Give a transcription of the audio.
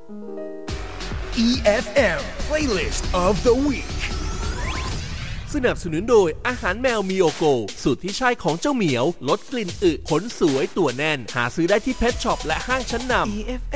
EFM Playlist of the Week สนับสนุนโดยอาหารแมวมิโอโกสูตรที่ใช่ของเจ้าเหมียวลดกลิ่นอึขนสวยตัวแน่นหาซื้อได้ที่เพทช็อปและห้างชั้นนำ